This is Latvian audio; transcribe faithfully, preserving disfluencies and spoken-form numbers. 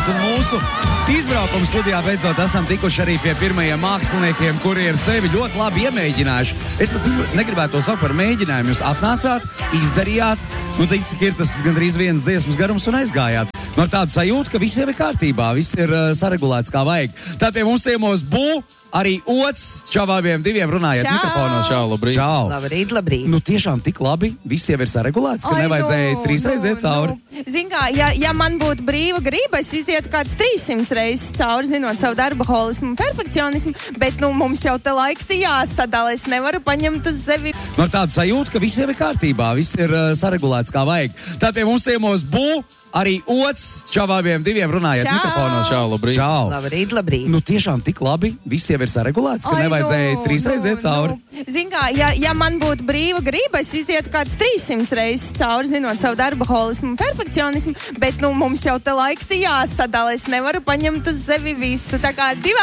interesanti. Un mūsu izbraukuma studijā beidzot esam tikuši arī pie pirmajiem māksliniekiem, kuri ir sevi ļoti labi iemēģinājuši. Es pat negribētu to saukt par mēģinājumu. Jūs atnācāt, izdarījāt, nu tik cik ir tas gandrīz vienas dziesmas garums un aizgājāt. No tāda sajūta, ka viss jau ir kārtībā, viss ir uh, saregulēts kā vajag. Tā pie mums ciemos bū arī Ots. Čau abiem diviem, runājiet Čau. mikrofonos. Čau, labrīt. Čau. Labrīt, labrīt. Nu tiešām tik labi, viss jau ir saregulēts, ka Ai, nevajadzēja nu, trīs reizes iet cauri. Nu. Zin kā, ja, ja man būtu brīva grība, es izietu kāds trīssimts reizes cauri, zinot savu darba holismu un perfekcionismu, bet nu mums jau te laiks ir jāsadala, es nevaru paņemt uz sevi. No tāda sajūta, ka viss jau ir kārtībā, viss ir uh, saregulēts kā vajag. Tā pie mums ciemos bū arī Ots. Čau abiem diviem, runājiet Čau. mikrofonos. Čau, labrīt. Čau. Labrīt, labrīt. Nu tiešām tik labi, viss jau ir saregulēts, ka Ai, nevajadzēja nu, trīs reizes iet cauri. Nu. Zin kā, ja, ja man būtu brīva grība, es izietu kāds trīssimts reizes cauri, zinot savu darba holismu un perfekcionismu, bet nu mums jau te laiks ir jāsadala, es nevaru paņemt uz sevi visu. Tā kā divām